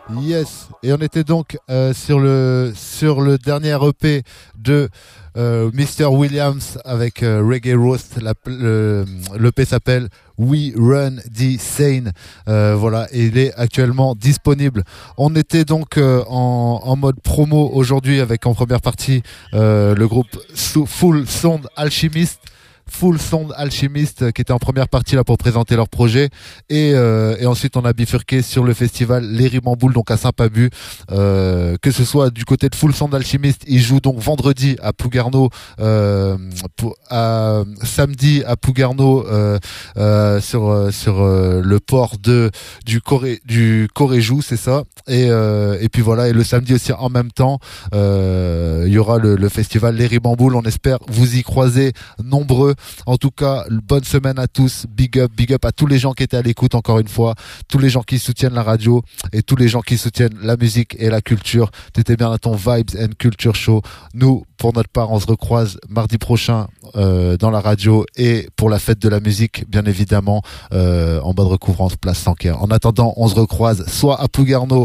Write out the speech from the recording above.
Yes, et on était donc sur le dernier EP de Mr. Williams avec Reggae Roast. L'EP s'appelle We Run the Sane. Voilà, et il est actuellement disponible. On était donc en mode promo aujourd'hui avec en première partie le groupe Full Sound Alchemist. Full Sound Alchemist qui était en première partie là pour présenter leur projet et ensuite on a bifurqué sur le festival Les Ribamboules donc à Saint-Pabu, que ce soit du côté de Full Sound Alchemist, ils jouent donc vendredi à Plougarneau, samedi à Plougarneau sur le port du Coréjou, c'est ça, et puis voilà, et le samedi aussi en même temps il y aura le festival Les Ribamboules. On espère vous y croiser nombreux. En tout cas, bonne semaine à tous. Big up à tous les gens qui étaient à l'écoute encore une fois, tous les gens qui soutiennent la radio et tous les gens qui soutiennent la musique et la culture. T'étais bien à ton Vibes and Culture Show. Nous, pour notre part, on se recroise mardi prochain dans la radio et pour la fête de la musique, bien évidemment, en bas de recouvrance, place Sanquer. En attendant, on se recroise soit à Plougarneau